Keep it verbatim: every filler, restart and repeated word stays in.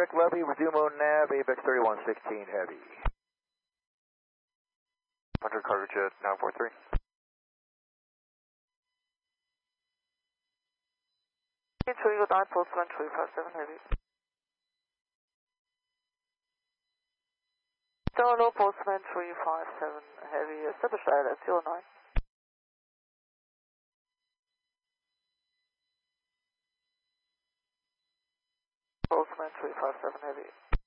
direct levy, resume on nav, A B E X thirty-one sixteen heavy. one hundred cargo jet, now four three. True Eagle nine, Postman three five seven heavy. Hello, Postman three five seven heavy, establish at zero nine. Postman three five seven heavy.